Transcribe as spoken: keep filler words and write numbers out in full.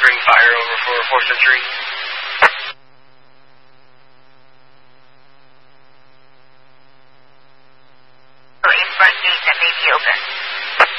Bring fire over for four century. In front gate that may be open.